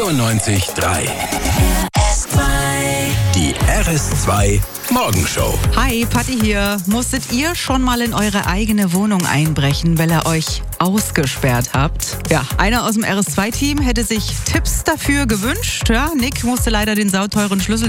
94.3. Die RS2 Morgenshow. Hi, Patti hier. Musstet ihr schon mal in eure eigene Wohnung einbrechen, weil ihr euch ausgesperrt habt? Ja, einer aus dem RS2-Team hätte sich Tipps dafür gewünscht. Ja, Nick musste leider den sauteuren Schlüssel